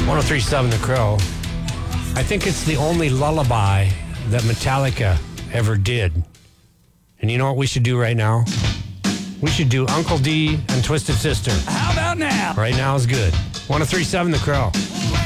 1037 The Crow. I think it's the only lullaby that Metallica ever did. And you know what we should do right now? We should do Uncle D and Twisted Sister. How about now? Right now is good. 1037 The Crow.